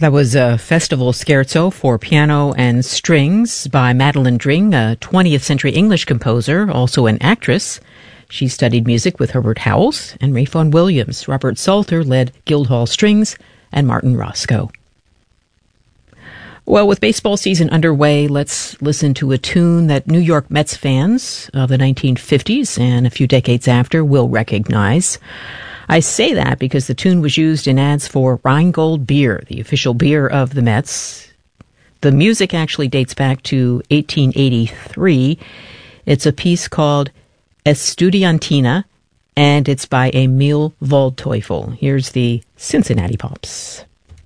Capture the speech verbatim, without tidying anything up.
That was a festival scherzo for piano and strings by Madeline Dring, a twentieth century English composer, also an actress. She studied music with Herbert Howells and Rayfon Williams. Robert Salter led Guildhall Strings and Martin Roscoe. Well, with baseball season underway, let's listen to a tune that New York Mets fans of the nineteen fifties and a few decades after will recognize. I say that because the tune was used in ads for Rheingold Beer, the official beer of the Mets. The music actually dates back to eighteen eighty-three. It's a piece called Estudiantina, and it's by Emil Waldteufel. Here's the Cincinnati Pops.